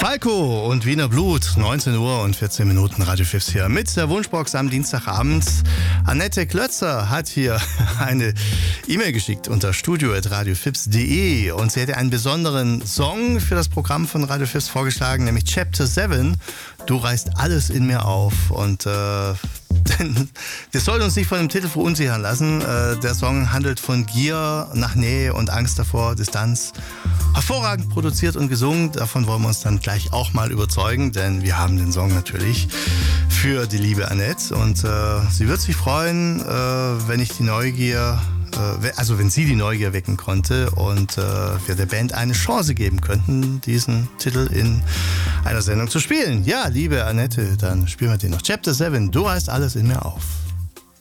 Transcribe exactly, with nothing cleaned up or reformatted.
Falco und Wiener Blut, neunzehn Uhr und vierzehn Minuten, Radio Fips hier mit der Wunschbox am Dienstagabend. Annette Klötzer hat hier eine E-Mail geschickt unter studio at radiofips punkt de und sie hätte einen besonderen Song für das Programm von Radio Fips vorgeschlagen, nämlich Chapter sieben. Du reißt alles in mir auf und äh, das soll uns nicht von dem Titel verunsichern lassen. Äh, der Song handelt von Gier nach Nähe und Angst davor, Distanz. Hervorragend produziert und gesungen, davon wollen wir uns dann gleich auch mal überzeugen, denn wir haben den Song natürlich für die liebe Annette und äh, sie wird sich freuen, äh, wenn ich die Neugier, äh, also wenn sie die Neugier wecken konnte und äh, wir der Band eine Chance geben könnten, diesen Titel in einer Sendung zu spielen. Ja, liebe Annette, dann spielen wir den noch. Chapter sieben, du reißt alles in mir auf.